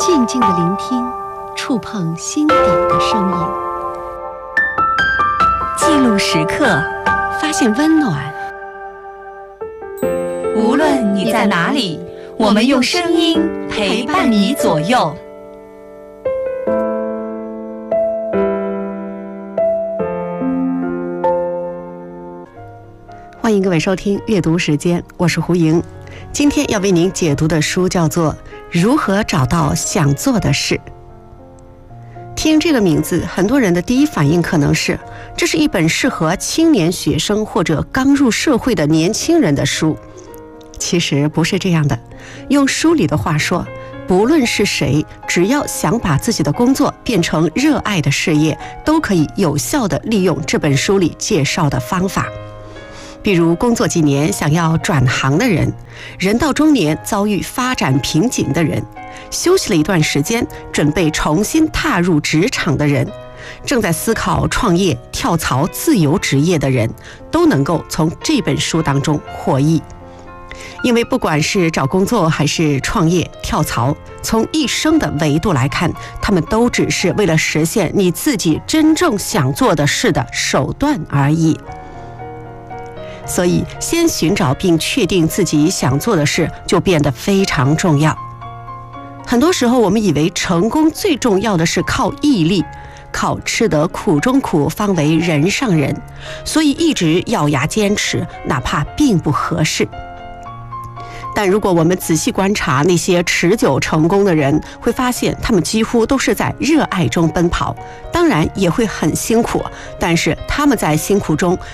静静的聆听，触碰心底的声音， 记录时刻， 发现温暖。 无论你在哪里，我们用声音陪伴你左右。 欢迎各位收听阅读时间，我是胡莹。今天要为您解读的书叫做《如何找到想做的事》。听这个名字，很多人的第一反应可能是，这是一本适合青年学生或者刚入社会的年轻人的书。其实不是这样的，用书里的话说，不论是谁，只要想把自己的工作变成热爱的事业，都可以有效地利用这本书里介绍的方法。比如工作几年想要转行的人，人到中年遭遇发展瓶颈的人，休息了一段时间准备重新踏入职场的人，正在思考创业跳槽自由职业的人，都能够从这本书当中获益。因为不管是找工作还是创业跳槽，从一生的维度来看，他们都只是为了实现你自己真正想做的事的手段而已。所以先寻找并确定自己想做的事就变得非常重要。很多时候我们以为成功最重要的是靠毅力，靠吃得苦中苦方为人上人，所以一直咬牙坚持，哪怕并不合适。但如果我们仔细观察那些持久成功的人，会发现他们几乎都是在热爱中奔跑，当然也会很辛苦，但是他们在辛苦中